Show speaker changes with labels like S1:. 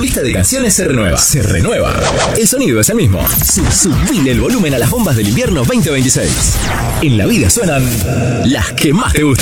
S1: Tu lista de canciones se renueva. Se renueva. El sonido es el mismo. Subile el volumen a las bombas del invierno 2026. En la vida suenan las que más te gustan.